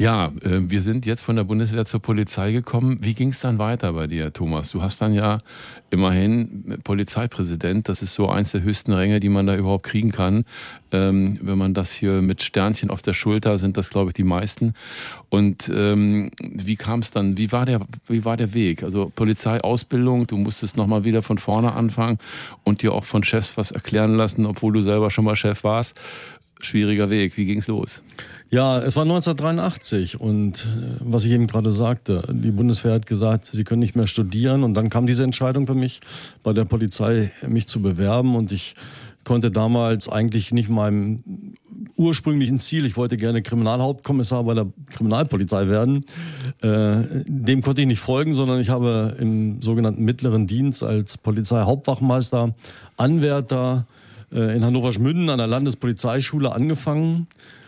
Ja, wir sind jetzt von der Bundeswehr zur Polizei gekommen. Wie ging es dann weiter bei dir, Thomas? Du hast dann ja immerhin Polizeipräsident. Das ist so eins der höchsten Ränge, die man da überhaupt kriegen kann. Wenn man das hier mit Sternchen auf der Schulter, sind das, glaube ich, die meisten. Und wie kam es dann? Wie war der Weg? Also Polizeiausbildung, du musstest nochmal wieder von vorne anfangen und dir auch von Chefs was erklären lassen, obwohl du selber schon mal Chef warst. Schwieriger Weg. Wie ging's los? Ja, es war 1983 und was ich eben gerade sagte, die Bundeswehr hat gesagt, sie können nicht mehr studieren und dann kam diese Entscheidung für mich, bei der Polizei mich zu bewerben und ich konnte damals eigentlich nicht meinem ursprünglichen Ziel, ich wollte gerne Kriminalhauptkommissar bei der Kriminalpolizei werden, dem konnte ich nicht folgen, sondern ich habe im sogenannten mittleren Dienst als Polizeihauptwachmeister, Anwärter in Hannover-Schmünden an der Landespolizeischule angefangen.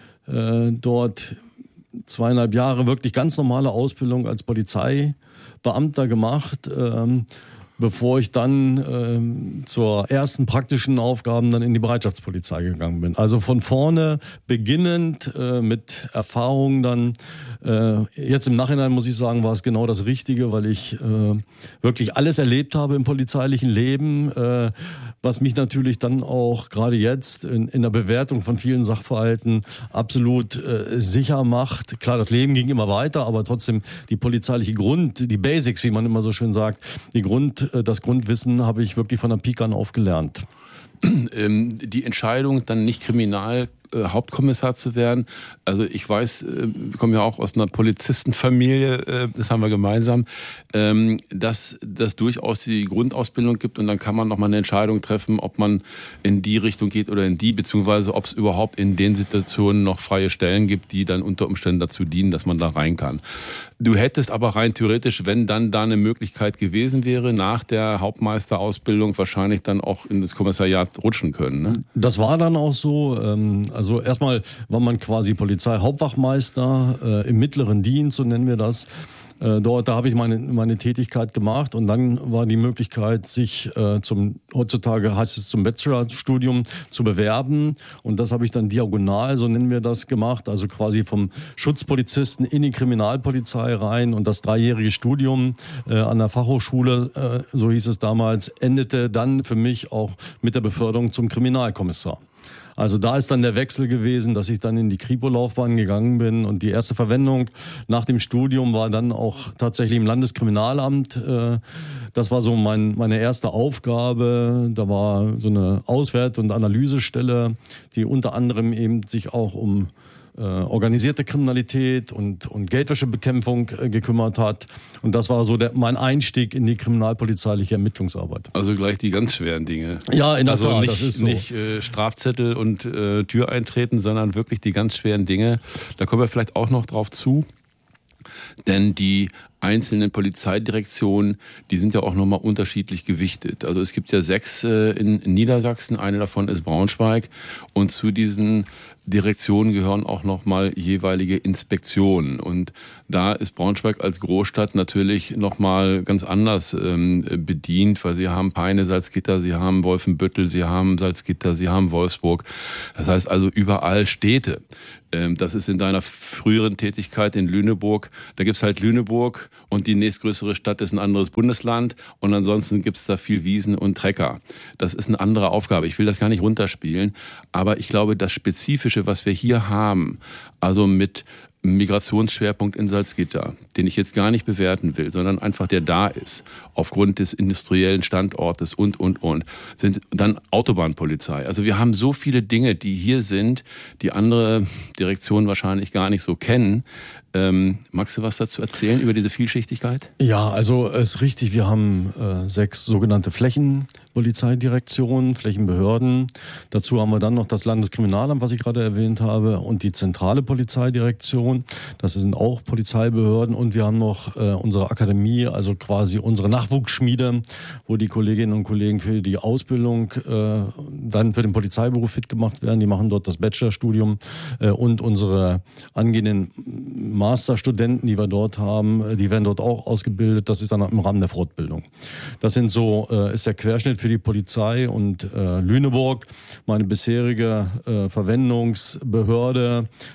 Dort 2,5 Jahre wirklich ganz normale Ausbildung als Polizeibeamter gemacht, bevor ich dann zur ersten praktischen Aufgaben dann in die Bereitschaftspolizei gegangen bin. Also von vorne beginnend mit Erfahrungen dann. Jetzt im Nachhinein muss ich sagen, war es genau das Richtige, weil ich wirklich alles erlebt habe im polizeilichen Leben, was mich natürlich dann auch gerade jetzt in der Bewertung von vielen Sachverhalten absolut sicher macht. Klar, das Leben ging immer weiter, aber trotzdem die polizeiliche die Basics, wie man immer so schön sagt, das Grundwissen habe ich wirklich von der Pike an auf gelernt. Die Entscheidung, dann nicht Hauptkommissar zu werden. Also ich weiß, wir kommen ja auch aus einer Polizistenfamilie, das haben wir gemeinsam, dass das durchaus die Grundausbildung gibt und dann kann man nochmal eine Entscheidung treffen, ob man in die Richtung geht oder in die, beziehungsweise ob es überhaupt in den Situationen noch freie Stellen gibt, die dann unter Umständen dazu dienen, dass man da rein kann. Du hättest aber rein theoretisch, wenn dann da eine Möglichkeit gewesen wäre, nach der Hauptmeisterausbildung wahrscheinlich dann auch in das Kommissariat rutschen können, ne? Das war dann auch so. Also erstmal war man quasi Polizeihauptwachmeister im mittleren Dienst, so nennen wir das. Da habe ich meine Tätigkeit gemacht und dann war die Möglichkeit, sich heutzutage heißt es zum Bachelorstudium zu bewerben und das habe ich dann diagonal, so nennen wir das, gemacht, also quasi vom Schutzpolizisten in die Kriminalpolizei rein und das 3-jährige Studium an der Fachhochschule, so hieß es damals, endete dann für mich auch mit der Beförderung zum Kriminalkommissar. Also da ist dann der Wechsel gewesen, dass ich dann in die Kripo-Laufbahn gegangen bin und die erste Verwendung nach dem Studium war dann auch tatsächlich im Landeskriminalamt. Das war so meine erste Aufgabe. Da war so eine Auswert- und Analysestelle, die unter anderem eben sich auch um organisierte Kriminalität und Geldwäschebekämpfung gekümmert hat. Und das war so mein Einstieg in die kriminalpolizeiliche Ermittlungsarbeit. Also gleich die ganz schweren Dinge. Ja, in der Tat, das ist so. Nicht Strafzettel und Tür eintreten, sondern wirklich die ganz schweren Dinge. Da kommen wir vielleicht auch noch drauf zu. Denn die einzelnen Polizeidirektionen, die sind ja auch nochmal unterschiedlich gewichtet. Also es gibt ja 6 in Niedersachsen, eine davon ist Braunschweig und zu diesen Direktionen gehören auch nochmal jeweilige Inspektionen. Und da ist Braunschweig als Großstadt natürlich nochmal ganz anders bedient, weil sie haben Peine, Salzgitter, sie haben Wolfenbüttel, sie haben Salzgitter, sie haben Wolfsburg. Das heißt also überall Städte. Das ist in deiner früheren Tätigkeit in Lüneburg. Da gibt's halt Lüneburg und die nächstgrößere Stadt ist ein anderes Bundesland und ansonsten gibt's da viel Wiesen und Trecker. Das ist eine andere Aufgabe. Ich will das gar nicht runterspielen, aber ich glaube, das Spezifische, was wir hier haben, also mit Migrationsschwerpunkt in Salzgitter, den ich jetzt gar nicht bewerten will, sondern einfach der da ist, aufgrund des industriellen Standortes und, sind dann Autobahnpolizei. Also wir haben so viele Dinge, die hier sind, die andere Direktionen wahrscheinlich gar nicht so kennen. Magst du was dazu erzählen über diese Vielschichtigkeit? Ja, also es ist richtig, wir haben 6 sogenannte Flächenpolizeidirektionen, Flächenbehörden. Dazu haben wir dann noch das Landeskriminalamt, was ich gerade erwähnt habe, und die zentrale Polizeidirektion. Das sind auch Polizeibehörden und wir haben noch unsere Akademie, also quasi unsere Nachwuchsschmiede, wo die Kolleginnen und Kollegen für die Ausbildung dann für den Polizeiberuf fit gemacht werden. Die machen dort das Bachelorstudium und unsere angehenden Masterstudenten, die wir dort haben, die werden dort auch ausgebildet. Das ist dann im Rahmen der Fortbildung. Das ist der Querschnitt für die Polizei und Lüneburg, meine bisherige Verwendungsbehörde,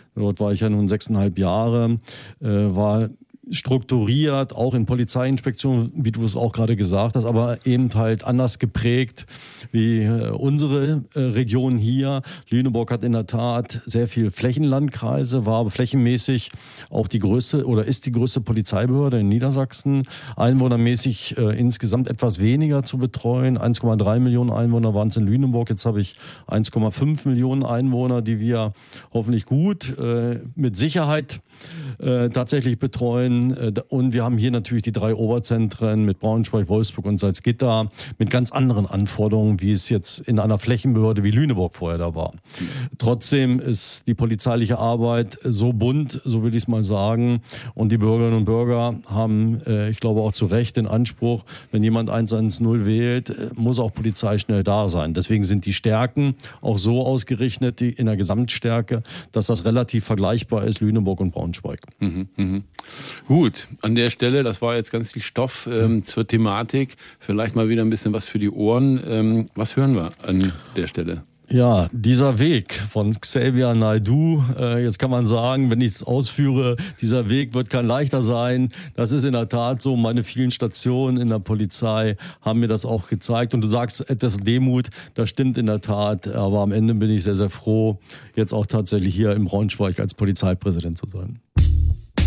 Dort war ich ja nun 6,5 Jahre, war strukturiert, auch in Polizeiinspektionen, wie du es auch gerade gesagt hast, aber eben halt anders geprägt wie unsere Region hier. Lüneburg hat in der Tat sehr viel Flächenlandkreise, war aber flächenmäßig auch die größte oder ist die größte Polizeibehörde in Niedersachsen. Einwohnermäßig insgesamt etwas weniger zu betreuen. 1,3 Millionen Einwohner waren es in Lüneburg. Jetzt habe ich 1,5 Millionen Einwohner, die wir hoffentlich gut mit Sicherheit tatsächlich betreuen. Und wir haben hier natürlich die 3 Oberzentren mit Braunschweig, Wolfsburg und Salzgitter mit ganz anderen Anforderungen, wie es jetzt in einer Flächenbehörde wie Lüneburg vorher da war. Trotzdem ist die polizeiliche Arbeit so bunt, so will ich es mal sagen. Und die Bürgerinnen und Bürger haben, ich glaube auch zu Recht, den Anspruch, wenn jemand 110 wählt, muss auch Polizei schnell da sein. Deswegen sind die Stärken auch so ausgerichtet, in der Gesamtstärke, dass das relativ vergleichbar ist, Lüneburg und Braunschweig. Gut, an der Stelle, das war jetzt ganz viel Stoff zur Thematik. Vielleicht mal wieder ein bisschen was für die Ohren. Was hören wir an der Stelle? Ja, dieser Weg von Xavier Naidoo, jetzt kann man sagen, wenn ich es ausführe, dieser Weg wird kein leichter sein. Das ist in der Tat so. Meine vielen Stationen in der Polizei haben mir das auch gezeigt. Und du sagst etwas Demut, das stimmt in der Tat. Aber am Ende bin ich sehr, sehr froh, jetzt auch tatsächlich hier in Braunschweig als Polizeipräsident zu sein.